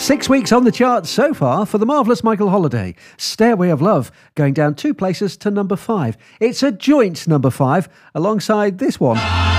6 weeks on the charts so far for the marvellous Michael Holliday. Stairway of Love going down 2 places to number 5. It's a joint number 5 alongside this one.